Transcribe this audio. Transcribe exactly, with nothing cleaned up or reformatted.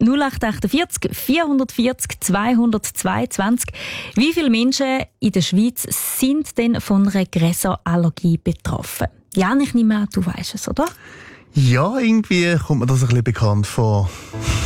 null acht achtundvierzig vierhundertvierzig zweihundertzweiundzwanzig. Wie viele Menschen in der Schweiz sind denn von einer Gräserallergie betroffen? Jan, ich nehme an, du weisst es, oder? Ja, irgendwie kommt mir das ein bisschen bekannt vor.